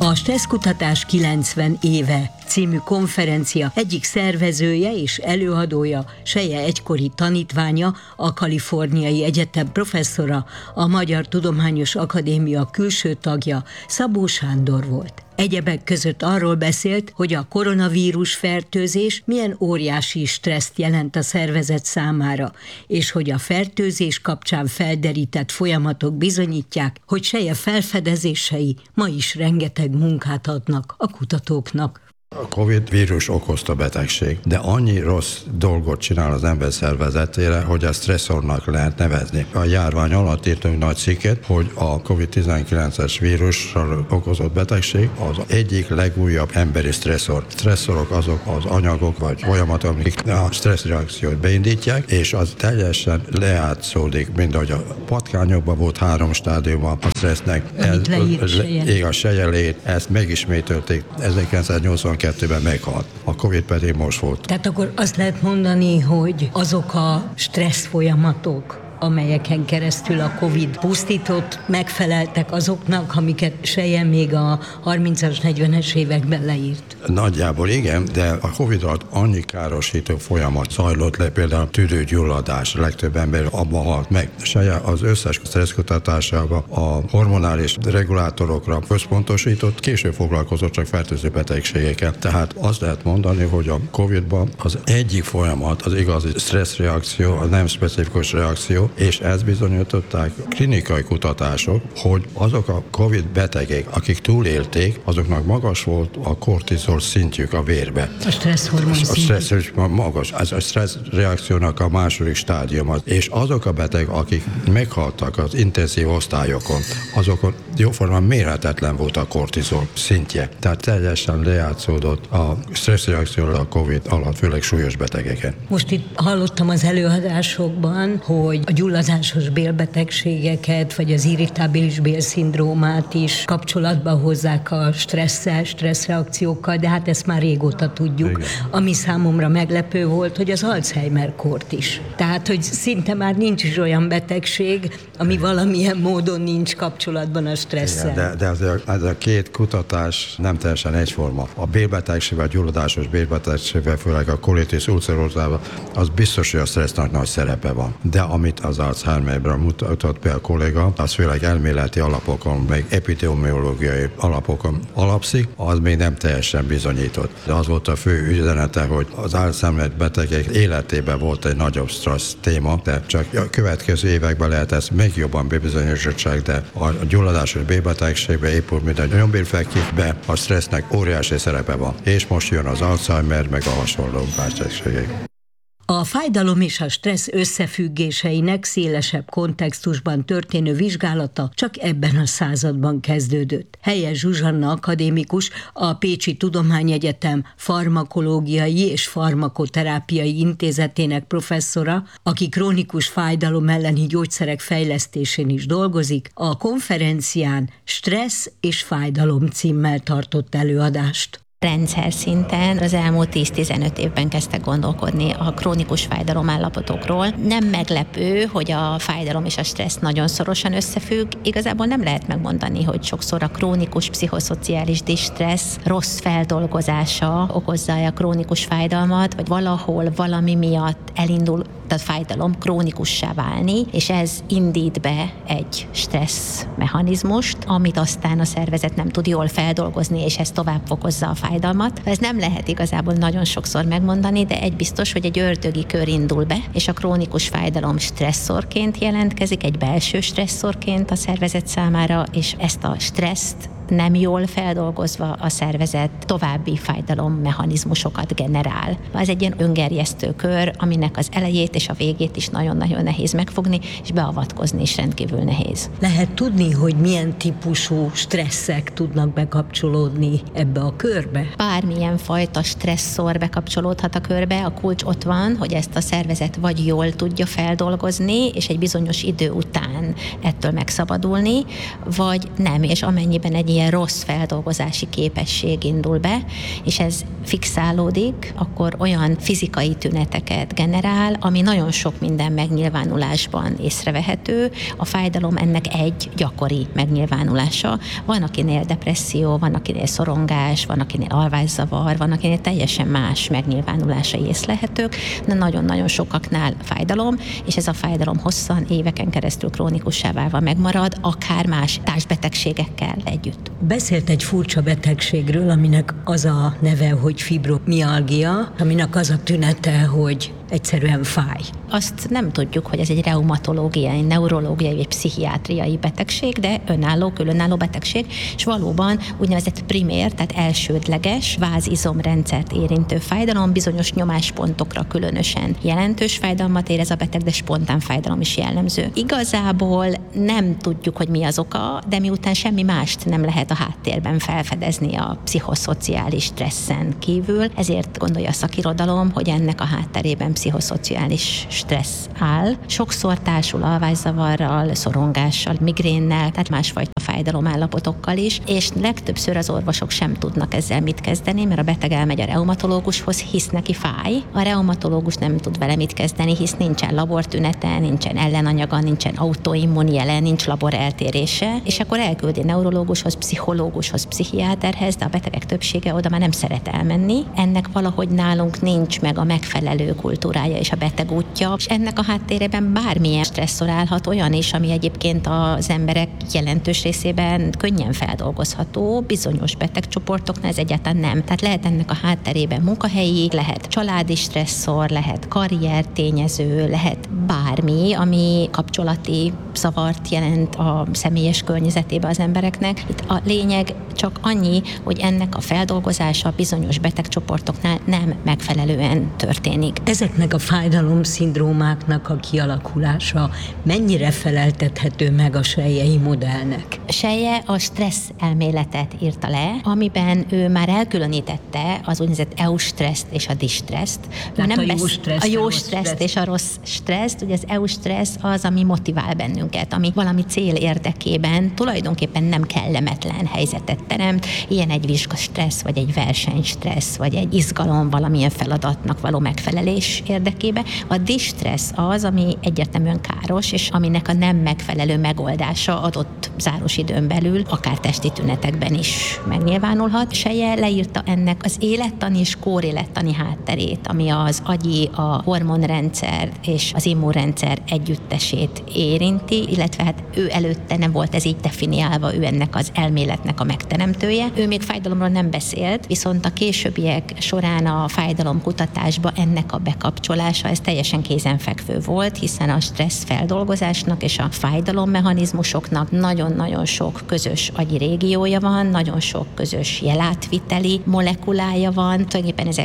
A Stresszkutatás 90 éve című konferencia egyik szervezője és előadója, Selye egykori tanítványa, a Kaliforniai Egyetem professzora, a Magyar Tudományos Akadémia külső tagja, Szabó Sándor volt. Egyebek között arról beszélt, hogy a koronavírus fertőzés milyen óriási stresszt jelent a szervezet számára, és hogy a fertőzés kapcsán felderített folyamatok bizonyítják, hogy Selye felfedezései ma is rengeteg munkát adnak a kutatóknak. A Covid vírus okozta betegség, de annyi rossz dolgot csinál az ember szervezetére, hogy ezt stresszornak lehet nevezni. A járvány alatt írtam egy nagy cikket, hogy a Covid-19-es vírussal okozott betegség az egyik legújabb emberi stresszor. Stresszorok azok az anyagok vagy folyamatok, amik a stresszreakciót beindítják, és az teljesen lejátszódik, mint ahogy a patkányokban volt 3 stádiuma a stressznek. A Selye ezt megismételték 1982-ben meghalt. A Covid pedig most volt. Tehát akkor azt lehet mondani, hogy azok a stressz folyamatok, amelyeken keresztül a Covid pusztított, megfeleltek azoknak, amiket Selye még a 30-as, 40-es években leírt. Nagyjából igen, de a Covid alatt annyi károsító folyamat zajlott le, például tüdőgyulladás, legtöbb ember abban halt meg. Selye az összes stresszkutatásában a hormonális regulátorokra központosított, később foglalkozott csak fertőző betegségekkel. Tehát azt lehet mondani, hogy a Covid-ban az egyik folyamat, az igazi stresszreakció, a nem specifikus reakció, és ezt bizonyították klinikai kutatások, hogy azok a Covid betegek, akik túlélték, azoknak magas volt a kortizol szintjük a vérbe. A stresszhormon szintjük. A stressz magas. Ez a stressz reakciónak a második stádiuma. És azok a betegek, akik meghaltak az intenzív osztályokon, azokon jóformán mérhetetlen volt a kortizol szintje. Tehát teljesen lejátszódott a stressz reakció a Covid alatt, főleg súlyos betegeken. Most itt hallottam az előadásokban, hogy a gyulladásos bélbetegségeket, vagy az irritábilis bélszindrómát is kapcsolatba hozzák a stresszreakciókkal, de hát ezt már régóta tudjuk. Igen. Ami számomra meglepő volt, hogy az Alzheimer-kort is. Tehát, hogy szinte már nincs is olyan betegség, ami valamilyen módon nincs kapcsolatban a stresszel. Igen, de ez a két kutatás nem teljesen egyforma. A bélbetegségvel, a gyulladásos bélbetegségvel, főleg a colitis ulcerózával, az biztos, hogy a stressznek nagy szerepe van. De amit az Alzheimerben mutatott be a kolléga, az főleg elméleti alapokon, meg epidemiológiai alapokon alapszik, az még nem teljesen bizonyított. De az volt a fő üzenete, hogy az Alzheimer betegek életében volt egy nagyobb stressz téma, de csak a következő években lehet ezt még jobban bebizonyosítani, de a gyulladásos bélbetegségben épp úgy, mint a nyombérfekvésben, a stressznek óriási szerepe van. És most jön az Alzheimer, meg a hasonló betegségek. A fájdalom és a stressz összefüggéseinek szélesebb kontextusban történő vizsgálata csak ebben a században kezdődött. Helyes Zsuzsanna akadémikus, a Pécsi Tudományegyetem farmakológiai és farmakoterápiai intézetének professzora, aki krónikus fájdalom elleni gyógyszerek fejlesztésén is dolgozik, a konferencián Stressz és fájdalom címmel tartott előadást. Rendszer szinten az elmúlt 10-15 évben kezdtek gondolkodni a krónikus fájdalomállapotokról. Nem meglepő, hogy a fájdalom és a stressz nagyon szorosan összefügg. Igazából nem lehet megmondani, hogy sokszor a krónikus pszichoszociális distressz rossz feldolgozása okozza a krónikus fájdalmat, vagy valahol valami miatt elindul a fájdalom krónikussá válni, és ez indít be egy stressz mechanizmust, amit aztán a szervezet nem tud jól feldolgozni, és ez tovább fokozza a fájdalmat. Ez nem lehet igazából nagyon sokszor megmondani, de egy biztos, hogy egy ördögi kör indul be, és a krónikus fájdalom stresszorként jelentkezik, egy belső stresszorként a szervezet számára, és ezt a stresszt nem jól feldolgozva a szervezet további fájdalommechanizmusokat generál. Ez egy ilyen öngerjesztő kör, aminek az elejét és a végét is nagyon-nagyon nehéz megfogni, és beavatkozni is rendkívül nehéz. Lehet tudni, hogy milyen típusú stresszek tudnak bekapcsolódni ebbe a körbe? Bármilyen fajta stresszor bekapcsolódhat a körbe, a kulcs ott van, hogy ezt a szervezet vagy jól tudja feldolgozni, és egy bizonyos idő után ettől megszabadulni, vagy nem, és amennyiben egy ilyen rossz feldolgozási képesség indul be, és ez fixálódik, akkor olyan fizikai tüneteket generál, ami nagyon sok minden megnyilvánulásban észrevehető. A fájdalom ennek egy gyakori megnyilvánulása. Van, akinél depresszió, van, akinél szorongás, van, akinél alvászavar, van, akinél teljesen más megnyilvánulásai észlelhetők, de nagyon-nagyon sokaknál fájdalom, és ez a fájdalom hosszan, éveken keresztül krónikussá válva megmarad, akár más társbetegségekkel együtt. Beszélt egy furcsa betegségről, aminek az a neve, hogy fibromialgia, aminek az a tünete, hogy egyszerűen fáj. Azt nem tudjuk, hogy ez egy reumatológiai, neurológiai vagy pszichiátriai betegség, de különálló betegség, és valóban úgynevezett primér, tehát elsődleges vázizomrendszert érintő fájdalom, bizonyos nyomáspontokra különösen jelentős fájdalmat érez a beteg, de spontán fájdalom is jellemző. Igazából nem tudjuk, hogy mi az oka, de miután semmi mást nem lehet a háttérben felfedezni a pszichoszociális stresszen kívül, ezért gondolja a szakirodalom, hogy ennek a hátterében pszichoszociális stressz áll. Sokszor társul alvászavarral, szorongással, migrénnel, tehát másfajta fájdalomállapotokkal is, és legtöbbször az orvosok sem tudnak ezzel mit kezdeni, mert a beteg elmegy a reumatológushoz, hisz neki fáj. A reumatológus nem tud vele mit kezdeni, hisz nincsen labortünete, nincsen ellenanyaga, nincsen autoimmun jele, nincs labor eltérése, és akkor elküldi neurológushoz, pszichológushoz, pszichiáterhez, de a betegek többsége oda már nem szeret elmenni. Ennek valahogy nálunk nincs meg a megfelelő kultúrája és a beteg útja, és ennek a háttérében bármilyen stresszor állhat, olyan is, ami egyébként az emberek jelentős részében könnyen feldolgozható, bizonyos betegcsoportoknál ez egyáltalán nem. Tehát lehet ennek a hátterében munkahelyi, lehet családi stresszor, lehet karriertényező, lehet bármi, ami kapcsolati zavart jelent a személyes környezetében az embereknek. Itt a lényeg csak annyi, hogy ennek a feldolgozása bizonyos betegcsoportoknál nem megfelelően történik. Ezeknek a fájdalomszindrómáknak a kialakulása mennyire feleltethető meg a Selye modellnek? Selye a stressz elméletet írta le, amiben ő már elkülönítette az úgynevezett eustresszt és a distresszt. A jó stresszt és a rossz stresszt. Ugye az eustressz az, ami motivál bennünket, ami valami cél érdekében tulajdonképpen nem kellemetlen helyzetet teremt. Ilyen egy vizsgastressz, vagy egy versenystressz, vagy egy izgalom valamilyen feladatnak való megfelelés érdekében. A distressz az, ami egyértelműen káros, és aminek a nem megfelelő megoldása adott záros időn belül, akár testi tünetekben is megnyilvánulhat. Selye leírta ennek az élettani és kórélettani hátterét, ami az agyi, a hormonrendszer és az immunrendszer együttesét érinti, illetve hát ő előtte nem volt ez így definiálva, ő ennek az elméletnek a megteremtője. Ő még fájdalomról nem beszélt, viszont a későbbiek során a fájdalomkutatásba ennek a bekapcsolása, ez teljesen kézenfekvő volt, hiszen a stressz feldolgozásnak és a fájdalommechanizmusoknak nagyon-nagyon sok közös agyi régiója van, nagyon sok közös jelátviteli molekulája van, tulajdonképpen ezek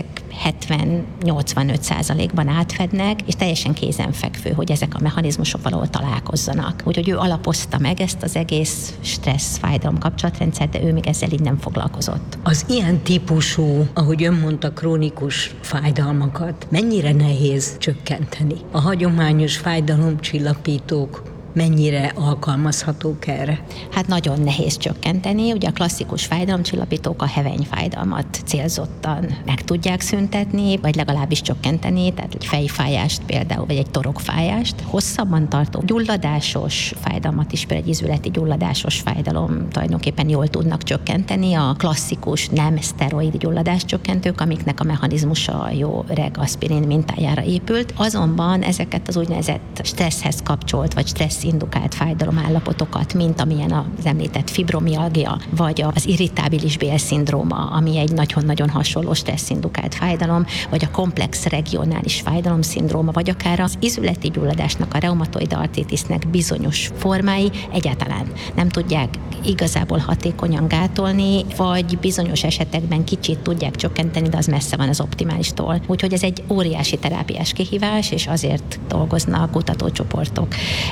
70-85%-ban átfednek, és teljesen kézenfekvő, hogy ezek a mechanizmusok valahol találkozzanak. Úgyhogy ő alapozta meg ezt az egész stressz-fájdalom kapcsolatrendszert, de ő még ezzel így nem foglalkozott. Az ilyen típusú, ahogy ön mondta, krónikus fájdalmakat mennyire nehéz csökkenteni? A hagyományos fájdalomcsillapítók mennyire alkalmazhatók erre? Hát nagyon nehéz csökkenteni. Ugye a klasszikus fájdalomcsillapítók a hevenyfájdalmat célzottan meg tudják szüntetni, vagy legalábbis csökkenteni, tehát egy fejfájást például, vagy egy torokfájást. Hosszabban tartó gyulladásos fájdalmat is, például egy izületi gyulladásos fájdalom tulajdonképpen jól tudnak csökkenteni. A klasszikus nem szteroid gyulladáscsökkentők, amiknek a mechanizmusa jó öreg aspirin mintájára épült. Azonban ezeket az úgynevezett stresszhez kapcsolt, vagy stressz indukált fájdalomállapotokat, mint amilyen az említett fibromialgia, vagy az irritábilis bélszindróma, ami egy nagyon-nagyon hasonló stresszindukált fájdalom, vagy a komplex regionális fájdalomszindróma, vagy akár az izületi gyulladásnak, a reumatoid artritisnek bizonyos formái egyáltalán nem tudják igazából hatékonyan gátolni, vagy bizonyos esetekben kicsit tudják csökkenteni, de az messze van az optimálistól. Úgyhogy ez egy óriási terápiás kihívás, és azért dolgoznak kutatócsoportok ezrei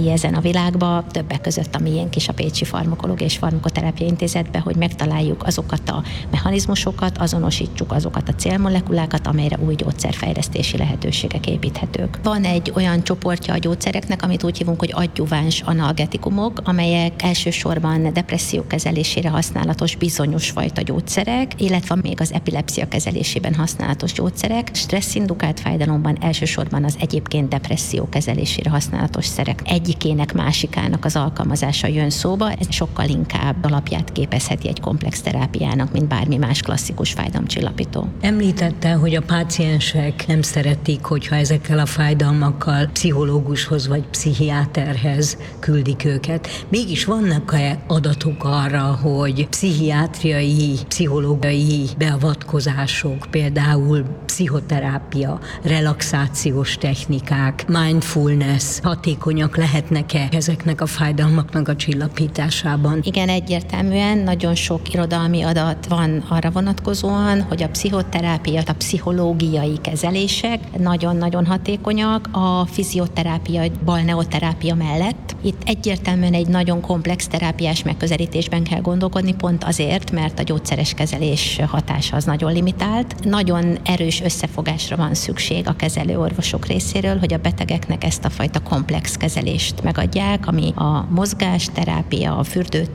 példái ezen a világban, többek között a miénk is a Pécsi Farmakológiai és Farmakoterápiai Intézetben, hogy megtaláljuk azokat a mechanizmusokat, azonosítsuk azokat a célmolekulákat, amelyre új gyógyszerfejlesztési lehetőségek építhetők. Van egy olyan csoportja a gyógyszereknek, amit úgy hívunk, hogy adjuváns analgetikumok, amelyek elsősorban depresszió kezelésére használatos bizonyos fajta gyógyszerek, illetve még az epilepszia kezelésében használatos gyógyszerek. Stresszindukált fájdalomban elsősorban az egyébként depresszió kezelésére használatos szerek egyikének, másikának az alkalmazása jön szóba. Ez sokkal inkább alapját képezheti egy komplex terápiának, mint bármi más klasszikus fájdalomcsillapító. Említette, hogy a páciensek nem szeretik, hogyha ezekkel a fájdalmakkal pszichológushoz vagy pszichiáterhez küldik őket. Mégis vannak-e adatok arra, hogy pszichiátriai, pszichológiai beavatkozások, például pszichoterápia, relaxációs technikák, mindfulness hatékonyak lehetnek-e ezeknek a fájdalmaknak a csillapításában? Igen, egyértelműen nagyon sok irodalmi adat van arra vonatkozóan, hogy a pszichoterápia, a pszichológiai kezelések nagyon-nagyon hatékonyak a fizioterápia, balneoterápia mellett. Itt egyértelműen egy nagyon komplex terápiás megközelítésben kell gondolkodni, pont azért, mert a gyógyszeres kezelés hatása az nagyon limitált. Nagyon erős összefogásra van szükség a kezelőorvosok részéről, hogy a betegeknek ezt a fajta komplex kezelést megadják, ami a mozgásterápia, a fürdő